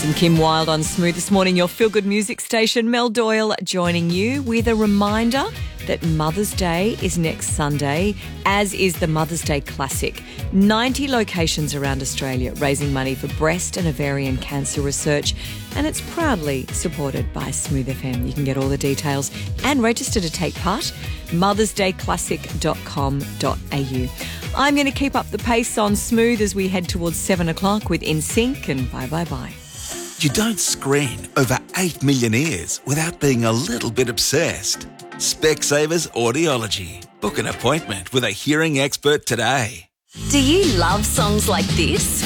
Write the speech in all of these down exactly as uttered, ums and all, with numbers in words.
Jess and Kim Wilde on Smooth this morning, your feel-good music station. Mel Doyle joining you with a reminder that Mother's Day is next Sunday, as is the Mother's Day Classic. ninety locations around Australia raising money for breast and ovarian cancer research, and it's proudly supported by Smooth F M. You can get all the details and register to take part. mothers day classic dot com dot a u. I'm going to keep up the pace on Smooth as we head towards seven o'clock with In Sync and Bye Bye Bye. You don't screen over eight million ears without being a little bit obsessed. Specsavers Audiology. Book an appointment with a hearing expert today. Do you love songs like this?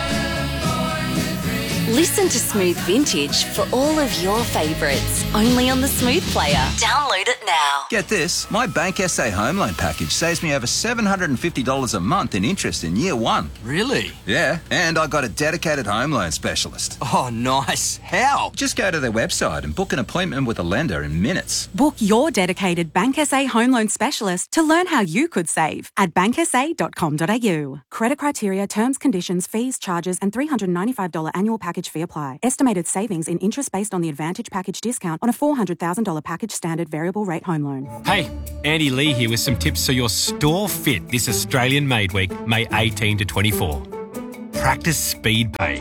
Listen to Smooth Vintage for all of your favourites, only on the Smooth Player. Download it now. Get this, my Bank S A home loan package saves me over seven hundred fifty dollars a month in interest in year one. Really? Yeah, and I got a dedicated home loan specialist. Oh, nice. How? Just go to their website and book an appointment with a lender in minutes. Book your dedicated Bank S A home loan specialist to learn how you could save at bank s a dot com dot a u. Credit criteria, terms, conditions, fees, charges and three hundred ninety-five dollars annual package fee apply. Estimated savings in interest based on the Advantage package discount on a four hundred thousand dollars package standard variable rate home loan. Hey, Andy Lee here with some tips so your store fit this Australian Made Week, May eighteenth to twenty-four. Practice speed pay.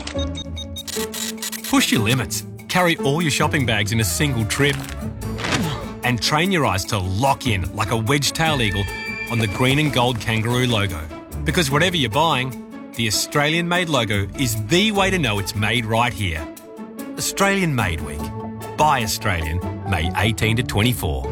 Push your limits. Carry all your shopping bags in a single trip. And train your eyes to lock in like a wedge-tail eagle on the green and gold kangaroo logo. Because whatever you're buying, the Australian Made logo is the way to know it's made right here. Australian Made Week. Buy Australian, May eighteenth to twenty-four.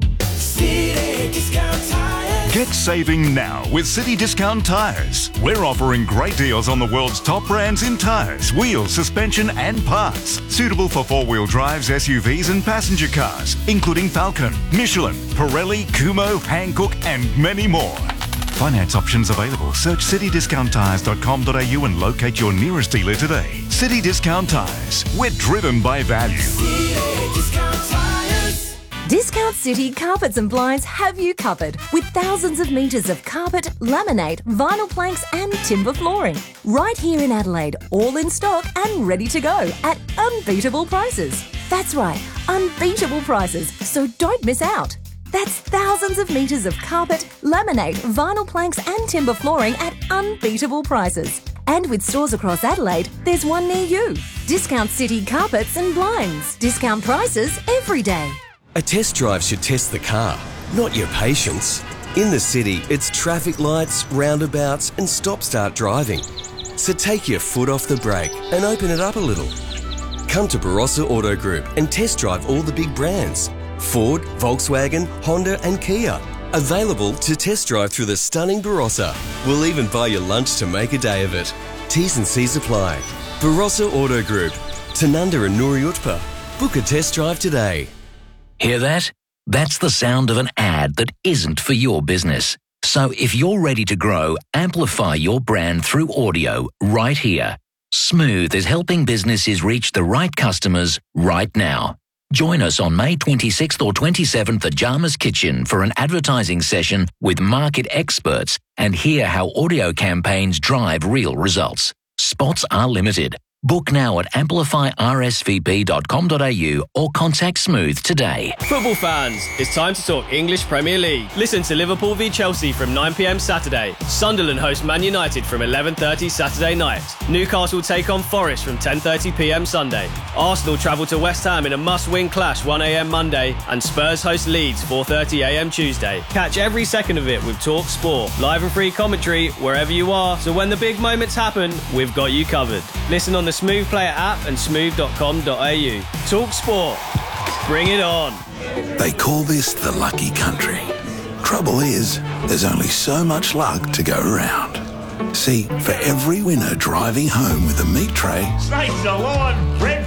City Discount Tires. Get saving now with City Discount Tires. We're offering great deals on the world's top brands in tires, wheels, suspension and parts. Suitable for four-wheel drives, S U Vs and passenger cars, including Falcon, Michelin, Pirelli, Kumho, Hankook and many more. Finance options available. Search city discount tires dot com dot a u and locate your nearest dealer today. City Discount Tires. We're driven by value. City Discount Tires. Discount City Carpets and Blinds have you covered with thousands of metres of carpet, laminate, vinyl planks and timber flooring. Right here in Adelaide, all in stock and ready to go at unbeatable prices. That's right, unbeatable prices, so don't miss out. That's thousands of metres of carpet, laminate, vinyl planks and timber flooring at unbeatable prices. And with stores across Adelaide, there's one near you. Discount City Carpets and Blinds. Discount prices every day. A test drive should test the car, not your patience. In the city, it's traffic lights, roundabouts and stop-start driving. So take your foot off the brake and open it up a little. Come to Barossa Auto Group and test drive all the big brands. Ford, Volkswagen, Honda and Kia. Available to test drive through the stunning Barossa. We'll even buy you lunch to make a day of it. T's and C's apply. Barossa Auto Group. Tanunda and Nuri Utpa. Book a test drive today. Hear that? That's the sound of an ad that isn't for your business. So if you're ready to grow, amplify your brand through audio right here. Smooth is helping businesses reach the right customers right now. Join us on May twenty-sixth or twenty-seventh at Jama's Kitchen for an advertising session with market experts and hear how audio campaigns drive real results. Spots are limited. Book now at amplify r s v p dot com dot a u or contact Smooth today. Football fans, it's time to talk English Premier League. Listen to Liverpool v Chelsea from nine p m Saturday. Sunderland host Man United from eleven thirty Saturday night. Newcastle take on Forest from ten thirty p m Sunday. Arsenal travel to West Ham in a must-win clash one a m Monday. And Spurs host Leeds four thirty a m Tuesday. Catch every second of it with Talk Sport. Live and free commentary wherever you are. So when the big moments happen, we've got you covered. Listen on the Smooth Player app and smooth dot com dot a u. Talk Sport. Bring it on. They call this the lucky country. Trouble is, there's only so much luck to go around. See, for every winner driving home with a meat tray, Snakes are on, red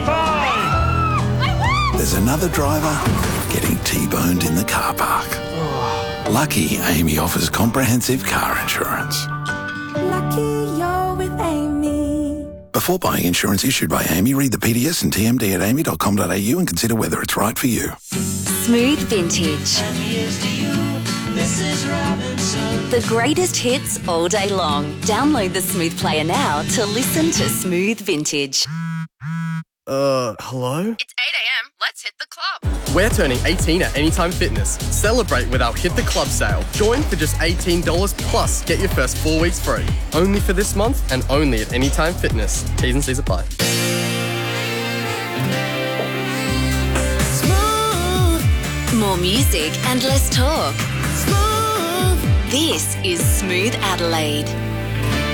fifty-five. there's another driver getting T-boned in the car park. Lucky Amy offers comprehensive car insurance. Lucky you're with Amy. Before buying insurance issued by Amy, read the P D S and T M D at amy dot com dot a u and consider whether it's right for you. Smooth Vintage. The greatest hits all day long. Download the Smooth Player now to listen to Smooth Vintage. Uh, hello? It's eight a.m. Let's hit the club. We're turning eighteen at Anytime Fitness. Celebrate with our Hit the Club sale. Join for just eighteen dollars plus get your first four weeks free. Only for this month and only at Anytime Fitness. T's and C's apply. More music and less talk. Smooth. This is Smooth Adelaide.